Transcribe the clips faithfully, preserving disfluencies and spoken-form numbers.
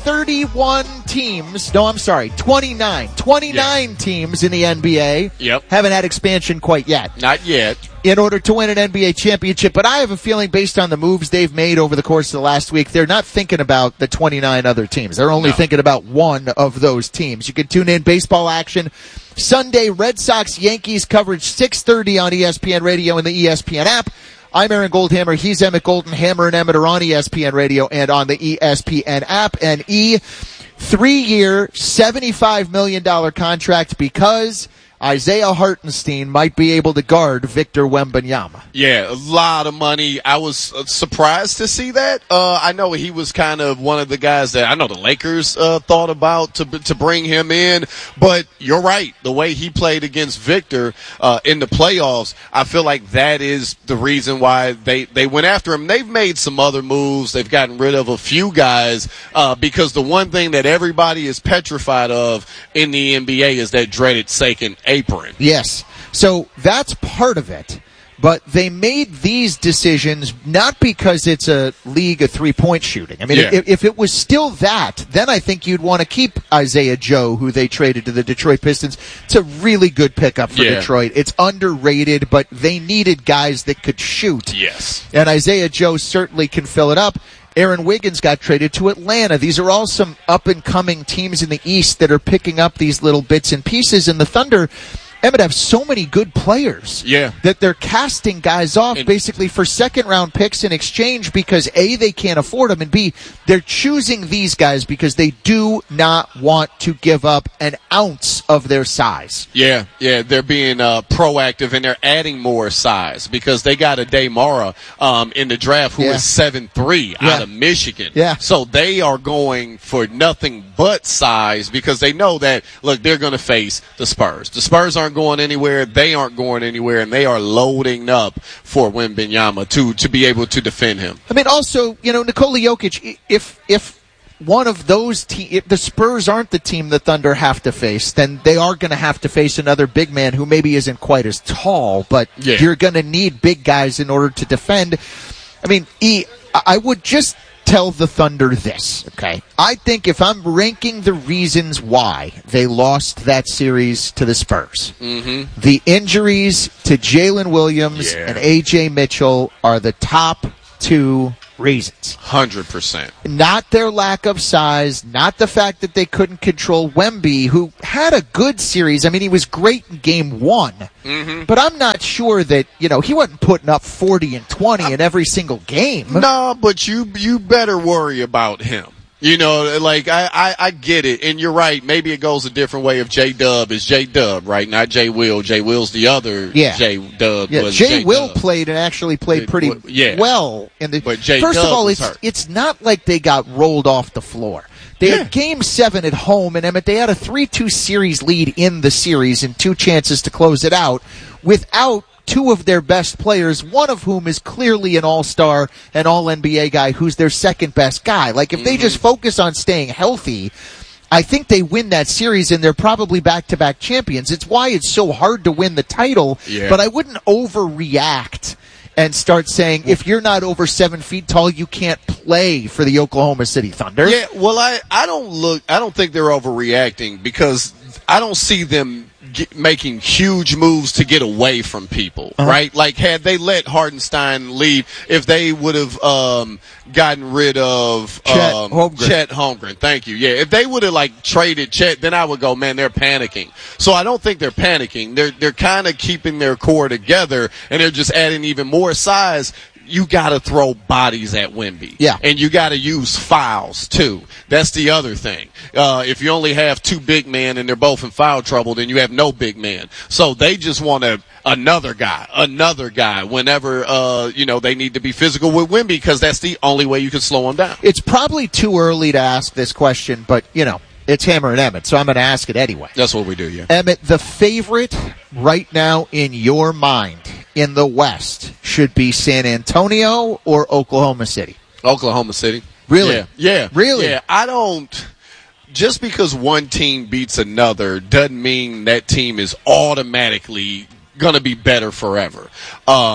thirty-one teams. No, I'm sorry, twenty-nine. twenty-nine yeah. teams in the N B A. Yep. Haven't had expansion quite yet. Not yet. In order to win an N B A championship. But I have a feeling based on the moves they've made over the course of the last week, they're not thinking about the twenty-nine other teams. They're only no. thinking about one of those teams. You can tune in baseball action Sunday, Red Sox Yankees coverage six thirty on E S P N Radio and the E S P N app. I'm Aaron Goldhammer. He's Emmett Golden. Hammer and Emmett are on E S P N Radio and on the E S P N app. And E, three-year, seventy-five million dollars contract because Isaiah Hartenstein might be able to guard Victor Wembanyama. Yeah, a lot of money. I was uh, surprised to see that. Uh, I know he was kind of one of the guys that I know the Lakers uh, thought about to to bring him in. But you're right. The way he played against Victor uh, in the playoffs, I feel like that is the reason why they, they went after him. They've made some other moves. They've gotten rid of a few guys uh, because the one thing that everybody is petrified of in the N B A is that dreaded second apron. Yes. So that's part of it. But they made these decisions not because it's a league of three-point shooting. I mean, yeah. if, if it was still that, then I think you'd want to keep Isaiah Joe, who they traded to the Detroit Pistons. It's a really good pickup for yeah. Detroit. It's underrated, but they needed guys that could shoot. Yes. And Isaiah Joe certainly can fill it up. Aaron Wiggins got traded to Atlanta. These are all some up-and-coming teams in the East that are picking up these little bits and pieces. And the Thunder, Emmett, have so many good players yeah. that they're casting guys off and, basically for second-round picks in exchange because, A, they can't afford them, and B, they're choosing these guys because they do not want to give up an ounce of their size. Yeah, yeah, they're being uh, proactive, and they're adding more size because they got a Daymara um, in the draft who yeah. is seven three yeah. out of Michigan. Yeah. So they are going for nothing but size because they know that, look, they're going to face the Spurs. The Spurs aren't going anywhere. They aren't going anywhere, and they are loading up for Wembanyama to to be able to defend him. I mean, also, you know, Nikola Jokic, if if one of those te- if the Spurs aren't the team the Thunder have to face, then they are going to have to face another big man who maybe isn't quite as tall, but yeah. you're going to need big guys in order to defend. I mean, E, I would just tell the Thunder this, okay? I think if I'm ranking the reasons why they lost that series to the Spurs, mm-hmm. the injuries to Jalen Williams yeah. and A J Mitchell are the top two reasons. one hundred percent. Not their lack of size, not the fact that they couldn't control Wemby, who had a good series. I mean, he was great in game one. Mm-hmm. But I'm not sure that, you know, he wasn't putting up forty and twenty in every single game. No, but you you better worry about him. You know, like, I, I, I get it, and you're right. Maybe it goes a different way if J-Dub is J-Dub, right? Not J-Will. J-Will's the other yeah. J-Dub. Yeah, J-Will played and actually played pretty it, yeah. well. In the, but first of all, it's hurt. it's not like they got rolled off the floor. They yeah. had game seven at home, and Emmett, they had a three two series lead in the series and two chances to close it out without two of their best players, one of whom is clearly an all-star, an all-N B A guy who's their second-best guy. Like, if mm-hmm. they just focus on staying healthy, I think they win that series, and they're probably back-to-back champions. It's why it's so hard to win the title, yeah. but I wouldn't overreact and start saying, if you're not over seven feet tall, you can't play for the Oklahoma City Thunder. Yeah, well, I, I don't look, I don't think they're overreacting because I don't see them Get, making huge moves to get away from people, uh-huh. right? Like, had they let Hartenstein leave, if they would have um, gotten rid of Chet um, Holmgren. Chet Holmgren, thank you. Yeah, if they would have like traded Chet, then I would go, man, they're panicking. So I don't think they're panicking. They're they're kind of keeping their core together, and they're just adding even more size. You got to throw bodies at Wemby. Yeah. And you got to use fouls, too. That's the other thing. Uh, if you only have two big men and they're both in foul trouble, then you have no big man. So they just want a, another guy, another guy whenever, uh, you know, they need to be physical with Wemby because that's the only way you can slow him down. It's probably too early to ask this question, but, you know, it's Hammer and Emmett, so I'm going to ask it anyway. That's what we do, yeah. Emmett, the favorite right now in your mind in the West should be San Antonio or Oklahoma City? Oklahoma City. Really? Yeah. yeah. Really? Yeah. I don't – just because one team beats another doesn't mean that team is automatically going to be better forever. Um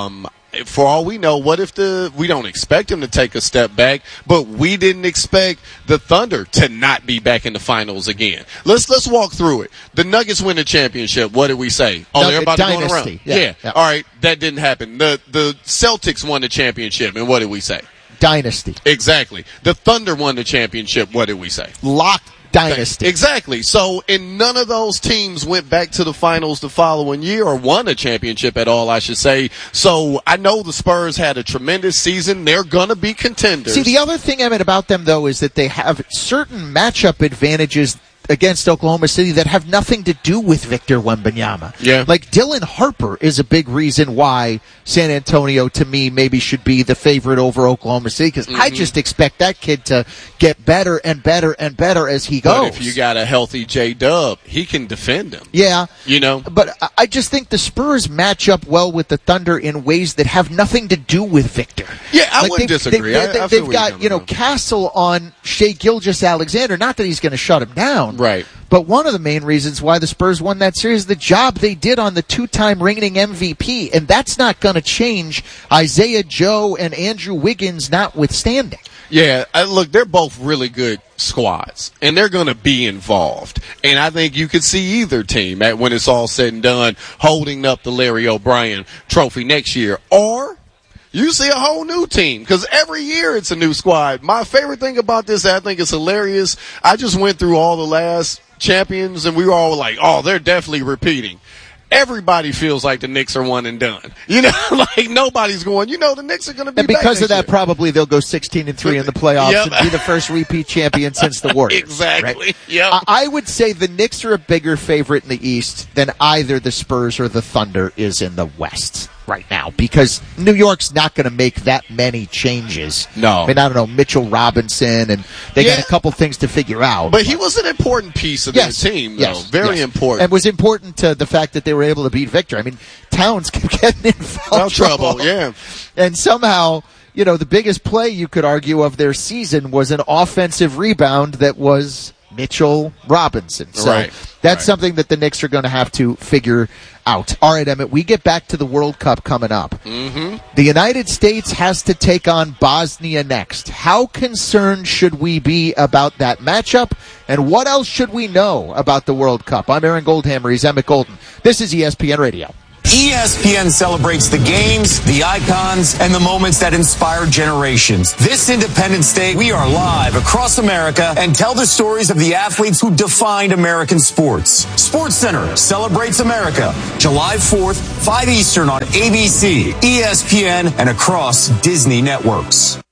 for all we know, what if the we don't expect him to take a step back, but we didn't expect the Thunder to not be back in the finals again? Let's let's walk through it. The Nuggets win the championship. What did we say? Oh, Nugget they're about to go dynasty. around. Yeah, Yeah. yeah. All right, that didn't happen. The the Celtics won the championship, and what did we say? Dynasty. Exactly. The Thunder won the championship. What did we say? Locked dynasty. Exactly. So, and none of those teams went back to the finals the following year or won a championship at all, I should say. So, I know the Spurs had a tremendous season. They're going to be contenders. See, the other thing, Emmett, about them, though, is that they have certain matchup advantages against Oklahoma City that have nothing to do with Victor Wembanyama. Yeah. Like, Dylan Harper is a big reason why San Antonio, to me, maybe should be the favorite over Oklahoma City, because mm-hmm. I just expect that kid to get better and better and better as he goes. But if you got a healthy J-Dub, he can defend him. Yeah. You know? But I just think the Spurs match up well with the Thunder in ways that have nothing to do with Victor. Yeah, I like wouldn't they, disagree. They, I, they, I they've got, you know, Castle on Shai Gilgeous-Alexander. Not that he's going to shut him down. Right. But one of the main reasons why the Spurs won that series is the job they did on the two-time reigning M V P, and that's not going to change, Isaiah Joe and Andrew Wiggins notwithstanding. Yeah, I, look, they're both really good squads, and they're going to be involved. And I think you could see either team, at, when it's all said and done, holding up the Larry O'Brien trophy next year. Or you see a whole new team, because every year it's a new squad. My favorite thing about this, I think it's hilarious, I just went through all the last champions, and we were all like, oh, they're definitely repeating. Everybody feels like the Knicks are one and done. You know, like nobody's going, you know, the Knicks are going to be And because back of that, year. probably they'll go sixteen and three in the playoffs Yep. and be the first repeat champion since the Warriors. Exactly. Right? Yep. I, I would say the Knicks are a bigger favorite in the East than either the Spurs or the Thunder is in the West right now, because New York's not going to make that many changes. No. I mean, I don't know, Mitchell Robinson, and they Yeah. got a couple things to figure out. But he was an important piece of Yes. their team, though. Yes. Very Yes. important. And was important to the fact that they were able to beat Victor. I mean, Towns kept getting in foul No trouble, yeah. And somehow, you know, the biggest play you could argue of their season was an offensive rebound that was Mitchell Robinson. So Right. that's Right. something that the Knicks are going to have to figure out. All right, Emmett, we get back to the World Cup coming up. Mm-hmm. The United States has to take on Bosnia next. How concerned should we be about that matchup? And what else should we know about the World Cup? I'm Aaron Goldhammer. He's Emmett Golden. This is E S P N Radio. E S P N celebrates the games, the icons, and the moments that inspire generations. This Independence Day, we are live across America and tell the stories of the athletes who defined American sports. Sports Center celebrates America, July fourth, five Eastern on A B C, E S P N, and across Disney networks.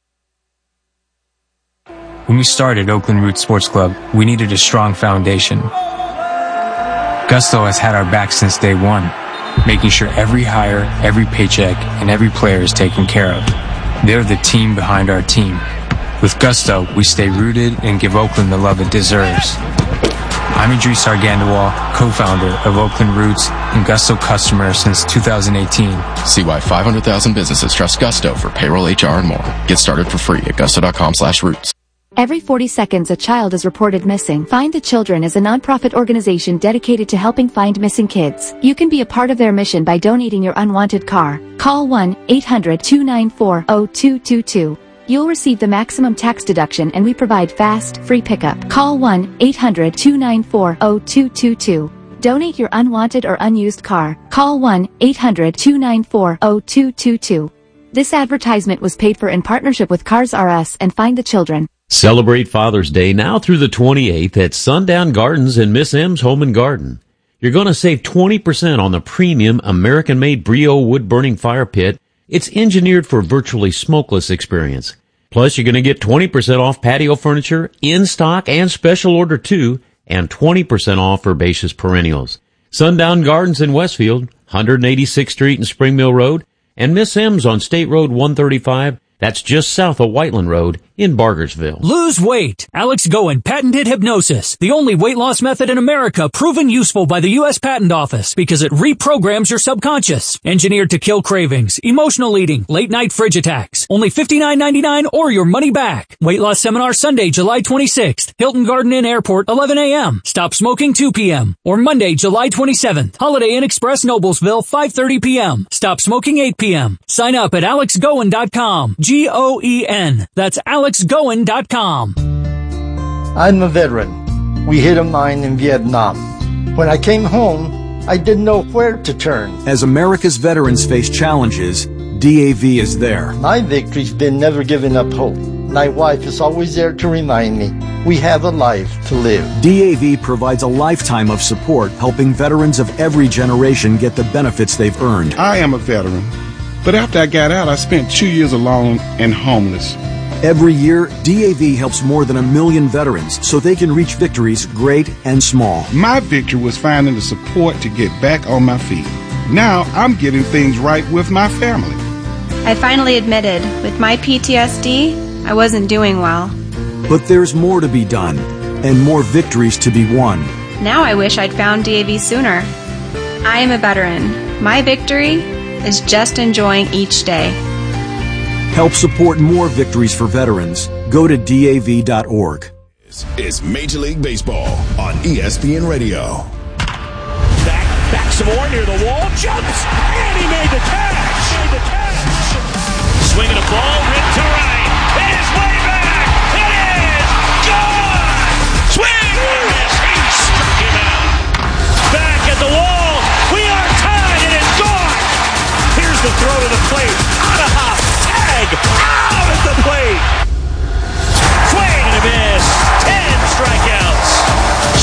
When we started Oakland Roots Sports Club, we needed a strong foundation. Gusto has had our back since day one, making sure every hire, every paycheck, and every player is taken care of. They're the team behind our team. With Gusto, we stay rooted and give Oakland the love it deserves. I'm Idris Argandawal, co-founder of Oakland Roots and Gusto customer since two thousand eighteen. See why five hundred thousand businesses trust Gusto for payroll, H R, and more. Get started for free at gusto.com slash roots. Every forty seconds a child is reported missing. Find the Children is a nonprofit organization dedicated to helping find missing kids. You can be a part of their mission by donating your unwanted car. Call one eight hundred two nine four zero two two two. You'll receive the maximum tax deduction and we provide fast, free pickup. Call one eight hundred two nine four zero two two two. Donate your unwanted or unused car. Call one eight hundred two nine four zero two two two. This advertisement was paid for in partnership with Cars R Us and Find the Children. Celebrate Father's Day now through the twenty-eighth at Sundown Gardens in Miss M's Home and Garden. You're going to save twenty percent on the premium American-made Brio wood-burning fire pit. It's engineered for virtually smokeless experience. Plus, you're going to get twenty percent off patio furniture, in stock and special order too, and twenty percent off herbaceous perennials. Sundown Gardens in Westfield, one eighty-sixth Street and Spring Mill Road, and Miss M's on State Road one thirty-five. That's just south of Whiteland Road in Bargersville. Lose weight. Alex Goen patented hypnosis, the only weight loss method in America proven useful by the U S Patent Office because it reprograms your subconscious. Engineered to kill cravings, emotional eating, late night fridge attacks. Only fifty-nine ninety-nine or your money back. Weight loss seminar Sunday, July twenty-sixth. Hilton Garden Inn Airport, eleven a.m. Stop smoking, two p.m. Or Monday, July twenty-seventh. Holiday Inn Express, Noblesville, five thirty p.m. Stop smoking, eight p.m. Sign up at alex goen dot com. G O E N. That's alex goen dot com. I'm a veteran. We hit a mine in Vietnam. When I came home, I didn't know where to turn. As America's veterans face challenges, D A V is there. My victory's been never giving up hope. My wife is always there to remind me we have a life to live. D A V provides a lifetime of support, helping veterans of every generation get the benefits they've earned. I am a veteran, but after I got out, I spent two years alone and homeless. Every year, D A V helps more than a million veterans so they can reach victories great and small. My victory was finding the support to get back on my feet. Now I'm getting things right with my family. I finally admitted, with my P T S D, I wasn't doing well. But there's more to be done, and more victories to be won. Now I wish I'd found D A V sooner. I am a veteran. My victory is just enjoying each day. Help support more victories for veterans. Go to D A V dot org. This is Major League Baseball on E S P N Radio. Back, back some more near the wall, jumps, and he made the catch. Made the catch. Swinging a ball, ripped to right. It is way back. It is gone. Swing and miss. He struck him out. Back at the wall. We are tied. It is gone. Here's the throw to the plate.